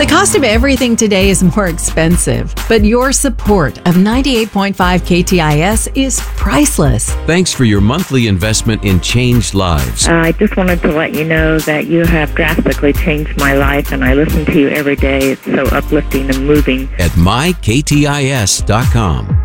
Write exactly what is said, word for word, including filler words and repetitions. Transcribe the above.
The cost of everything today is more expensive, but your support of ninety-eight point five K T I S is priceless. Thanks for your monthly investment in changed lives. Uh, I just wanted to let you know that you have drastically changed my life, and I listen to you every day. It's so uplifting and moving. At my K T I S dot com.